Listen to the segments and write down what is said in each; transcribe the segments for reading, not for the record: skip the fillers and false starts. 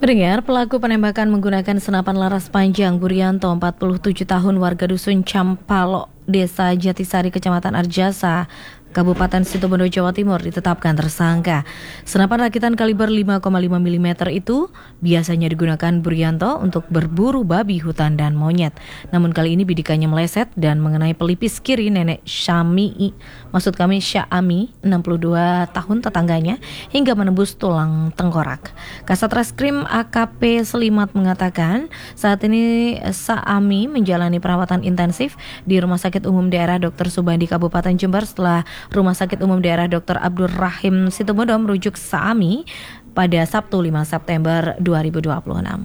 Pendengar, pelaku penembakan menggunakan senapan laras panjang Buryanto, 47 tahun, warga dusun Campalo, Desa Jatisari, Kecamatan Arjasa, Kabupaten Situbondo, Jawa Timur, ditetapkan tersangka. Senapan rakitan kaliber 5,5 mm itu biasanya digunakan Buryanto untuk berburu babi hutan dan monyet. Namun kali ini bidikannya meleset dan mengenai pelipis kiri nenek Syami, Syami, 62 tahun tetangganya, hingga menembus tulang tengkorak. Kasat Reskrim AKP Selimat mengatakan saat ini Syami menjalani perawatan intensif di Rumah Sakit Umum Daerah Dr. Subandi Kabupaten Jember setelah Rumah Sakit Umum Daerah Dr. Abdur Rahim Situbondo merujuk Syami pada Sabtu 5 September 2026.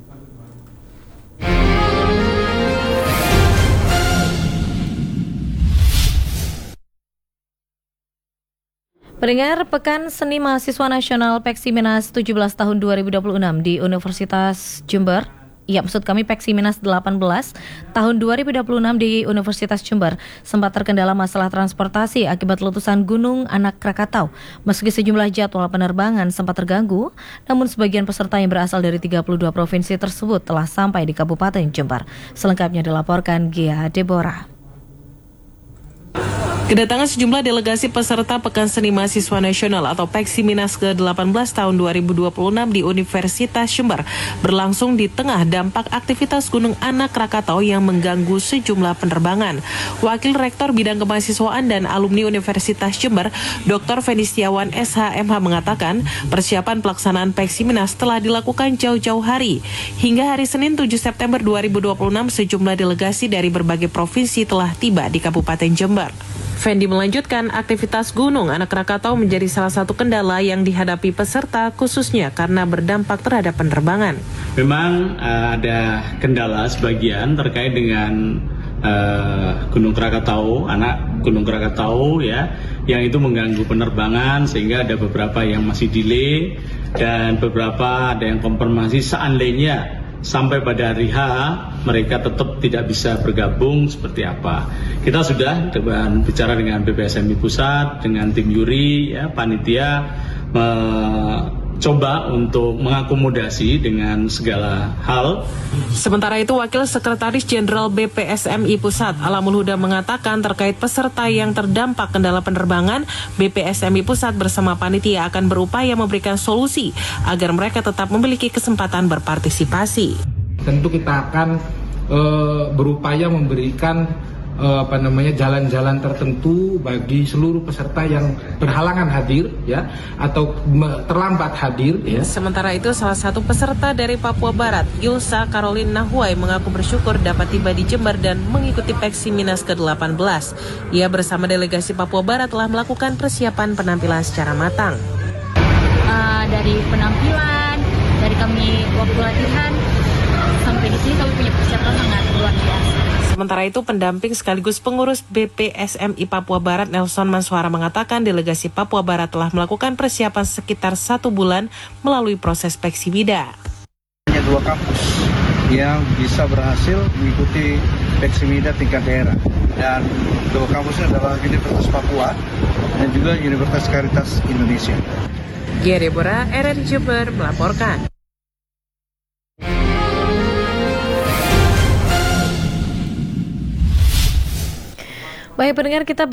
Pendengar, Pekan Seni Mahasiswa Nasional Peksimenas 17 tahun 2026 di Universitas Jember, Peksimenas 18 tahun 2026 di Universitas Jember sempat terkendala masalah transportasi akibat letusan Gunung Anak Krakatau. Meski sejumlah jadwal penerbangan sempat terganggu, namun sebagian peserta yang berasal dari 32 provinsi tersebut telah sampai di Kabupaten Jember. Selengkapnya dilaporkan Gia Deborah. Kedatangan sejumlah delegasi peserta Pekan Seni Mahasiswa Nasional atau Peksimenas ke-18 tahun 2026 di Universitas Jember berlangsung di tengah dampak aktivitas Gunung Anak Krakatau yang mengganggu sejumlah penerbangan. Wakil Rektor Bidang Kemahasiswaan dan Alumni Universitas Jember, Dr. Fendistiawan SHMH mengatakan persiapan pelaksanaan Peksimenas telah dilakukan jauh-jauh hari. Hingga hari Senin 7 September 2026, sejumlah delegasi dari berbagai provinsi telah tiba di Kabupaten Jember. Fendi melanjutkan, aktivitas Gunung Anak Krakatau menjadi salah satu kendala yang dihadapi peserta, khususnya karena berdampak terhadap penerbangan. Memang ada kendala sebagian terkait dengan Gunung Krakatau, anak Gunung Krakatau ya, yang itu mengganggu penerbangan sehingga ada beberapa yang masih delay dan beberapa ada yang konfirmasi seandainya sampai pada hari H mereka tetap tidak bisa bergabung seperti apa. Kita sudah bicara dengan BPSMI Pusat, dengan tim Yuri, ya, panitia, coba untuk mengakomodasi dengan segala hal. Sementara itu, Wakil Sekretaris Jenderal BPSMI Pusat, Alamul Huda, mengatakan terkait peserta yang terdampak kendala penerbangan, BPSMI Pusat bersama panitia akan berupaya memberikan solusi agar mereka tetap memiliki kesempatan berpartisipasi. Tentu kita akan berupaya memberikan jalan-jalan tertentu bagi seluruh peserta yang berhalangan hadir ya atau terlambat hadir ya. Sementara itu, salah satu peserta dari Papua Barat, Yulsa Caroline Nahuai, mengaku bersyukur dapat tiba di Jember dan mengikuti Peksimenas ke-18. Ia bersama delegasi Papua Barat telah melakukan persiapan penampilan secara matang. Dari penampilan, dari kami waktu latihan sampai di sini kami punya persiapan sangat luar biasa. Sementara itu, pendamping sekaligus pengurus BPSMI Papua Barat, Nelson Mansuara, mengatakan delegasi Papua Barat telah melakukan persiapan sekitar 1 bulan melalui proses Peksibida. Hanya 2 kampus yang bisa berhasil mengikuti Peksibida tingkat daerah, dan 2 kampusnya adalah Universitas Papua dan juga Universitas Caritas Indonesia. Gia Deborah, RRI Jember melaporkan. Baik pendengar, kita